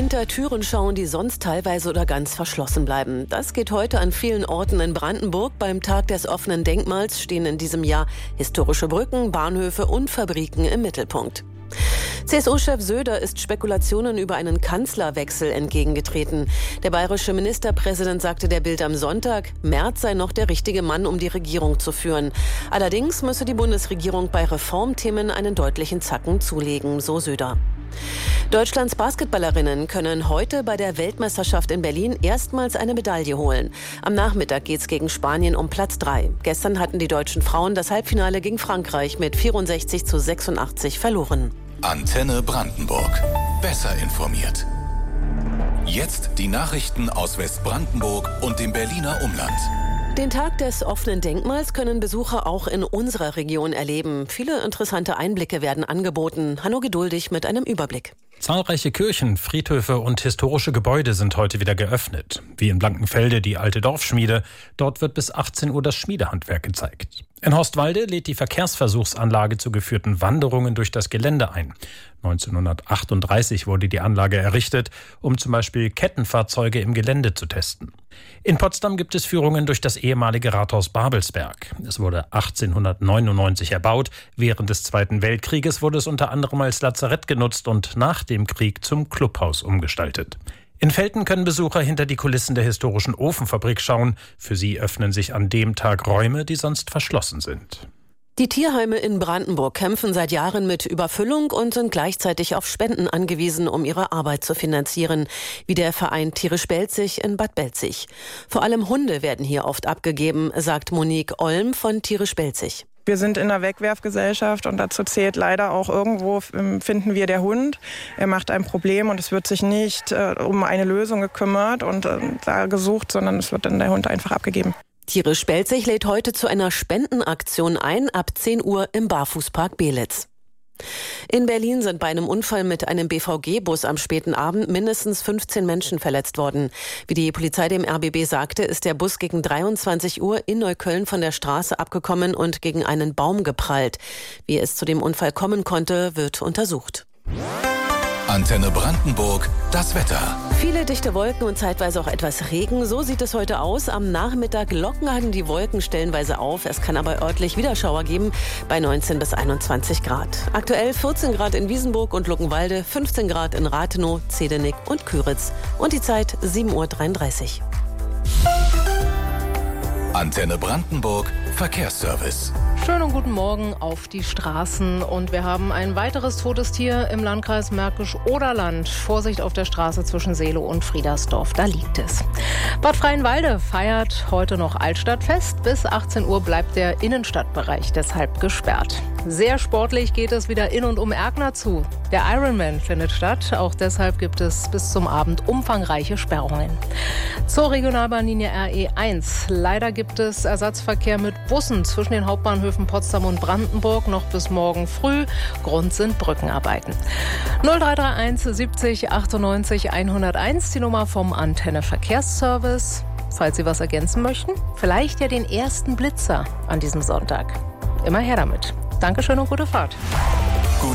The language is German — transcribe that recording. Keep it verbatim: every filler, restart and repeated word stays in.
hinter Türen schauen, die sonst teilweise oder ganz verschlossen bleiben. Das geht heute an vielen Orten in Brandenburg. Beim Tag des offenen Denkmals stehen in diesem Jahr historische Brücken, Bahnhöfe und Fabriken im Mittelpunkt. C S U-Chef Söder ist Spekulationen über einen Kanzlerwechsel entgegengetreten. Der bayerische Ministerpräsident sagte der Bild am Sonntag, Merz sei noch der richtige Mann, um die Regierung zu führen. Allerdings müsse die Bundesregierung bei Reformthemen einen deutlichen Zacken zulegen, so Söder. Deutschlands Basketballerinnen können heute bei der Weltmeisterschaft in Berlin erstmals eine Medaille holen. Am Nachmittag geht's gegen Spanien um Platz drei. Gestern hatten die deutschen Frauen das Halbfinale gegen Frankreich mit vierundsechzig zu sechsundachtzig verloren. Antenne Brandenburg. Besser informiert. Jetzt die Nachrichten aus Westbrandenburg und dem Berliner Umland. Den Tag des offenen Denkmals können Besucher auch in unserer Region erleben. Viele interessante Einblicke werden angeboten. Hanno Geduldig mit einem Überblick. Zahlreiche Kirchen, Friedhöfe und historische Gebäude sind heute wieder geöffnet. Wie in Blankenfelde die alte Dorfschmiede. Dort wird bis achtzehn Uhr das Schmiedehandwerk gezeigt. In Horstwalde lädt die Verkehrsversuchsanlage zu geführten Wanderungen durch das Gelände ein. neunzehnhundertachtunddreißig wurde die Anlage errichtet, um zum Beispiel Kettenfahrzeuge im Gelände zu testen. In Potsdam gibt es Führungen durch das ehemalige Rathaus Babelsberg. Es wurde achtzehnhundertneunundneunzig erbaut. Während des Zweiten Weltkrieges wurde es unter anderem als Lazarett genutzt und nach dem Krieg zum Clubhaus umgestaltet. In Velten können Besucher hinter die Kulissen der historischen Ofenfabrik schauen. Für sie öffnen sich an dem Tag Räume, die sonst verschlossen sind. Die Tierheime in Brandenburg kämpfen seit Jahren mit Überfüllung und sind gleichzeitig auf Spenden angewiesen, um ihre Arbeit zu finanzieren, wie der Verein Tierisch Belzig in Bad Belzig. Vor allem Hunde werden hier oft abgegeben, sagt Monique Olm von Tierisch Belzig. Wir sind in einer Wegwerfgesellschaft und dazu zählt leider auch irgendwo, finden wir der Hund. Er macht ein Problem und es wird sich nicht äh, um eine Lösung gekümmert und äh, da gesucht, sondern es wird dann der Hund einfach abgegeben. Tierisch Belzig lädt heute zu einer Spendenaktion ein, ab zehn Uhr im Barfußpark Belitz. In Berlin sind bei einem Unfall mit einem B V G-Bus am späten Abend mindestens fünfzehn Menschen verletzt worden. Wie die Polizei dem R B B sagte, ist der Bus gegen dreiundzwanzig Uhr in Neukölln von der Straße abgekommen und gegen einen Baum geprallt. Wie es zu dem Unfall kommen konnte, wird untersucht. Antenne Brandenburg, das Wetter. Viele dichte Wolken und zeitweise auch etwas Regen. So sieht es heute aus. Am Nachmittag lockern die Wolken stellenweise auf. Es kann aber örtlich Wiederschauer geben bei neunzehn bis einundzwanzig Grad. Aktuell vierzehn Grad in Wiesenburg und Luckenwalde, fünfzehn Grad in Rathenow, Zedenick und Küritz. Und die Zeit sieben Uhr dreiunddreißig. Antenne Brandenburg, Verkehrsservice. Schönen guten Morgen auf die Straßen und wir haben ein weiteres totes Tier im Landkreis Märkisch-Oderland. Vorsicht auf der Straße zwischen Seelow und Friedersdorf, da liegt es. Bad Freienwalde feiert heute noch Altstadtfest. Bis achtzehn Uhr bleibt der Innenstadtbereich deshalb gesperrt. Sehr sportlich geht es wieder in und um Erkner zu. Der Ironman findet statt, auch deshalb gibt es bis zum Abend umfangreiche Sperrungen. Zur Regionalbahnlinie R E eins. Leider gibt es Ersatzverkehr mit Bussen zwischen den Hauptbahnhöfen Potsdam und Brandenburg noch bis morgen früh. Grund sind Brückenarbeiten. null drei drei eins siebzig achtundneunzig hunderteins, die Nummer vom Antenne Verkehrsservice. Falls Sie was ergänzen möchten, vielleicht ja den ersten Blitzer an diesem Sonntag. Immer her damit. Dankeschön und gute Fahrt.